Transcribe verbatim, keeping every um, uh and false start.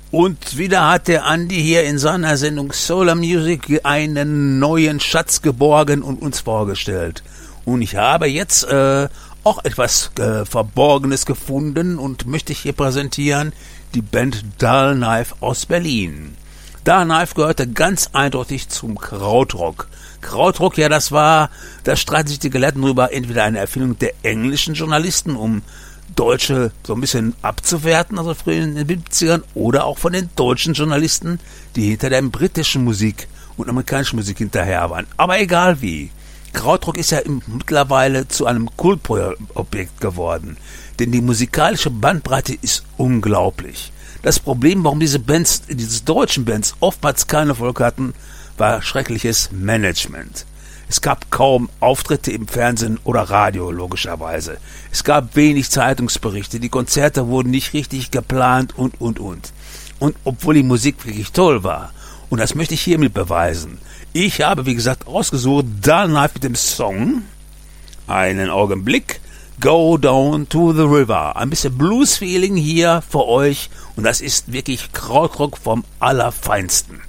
Und wieder hat der Andi hier in seiner Sendung Solar Music einen neuen Schatz geborgen und uns vorgestellt. Und ich habe jetzt äh, auch etwas äh, Verborgenes gefunden und möchte ich hier präsentieren, die Band Dull Knife aus Berlin. Dull Knife gehörte ganz eindeutig zum Krautrock. Krautrock, ja, das war, da streiten sich die Gelehrten drüber, entweder eine Erfindung der englischen Journalisten, um Deutsche so ein bisschen abzuwerten, also früher in den siebzigern, oder auch von den deutschen Journalisten, die hinter der britischen Musik und amerikanischen Musik hinterher waren. Aber egal wie. Krautrock ist ja mittlerweile zu einem Kultobjekt geworden, denn die musikalische Bandbreite ist unglaublich. Das Problem, warum diese Bands, diese deutschen Bands oftmals keinen Erfolg hatten, war schreckliches Management. Es gab kaum Auftritte im Fernsehen oder Radio, logischerweise. Es gab wenig Zeitungsberichte, die Konzerte wurden nicht richtig geplant und, und, und. Und obwohl die Musik wirklich toll war, und das möchte ich hiermit beweisen, ich habe, wie gesagt, ausgesucht, Dull Knife mit dem Song, einen Augenblick, Go Down to the River. Ein bisschen Blues-Feeling hier für euch, und das ist wirklich Krautrock vom Allerfeinsten.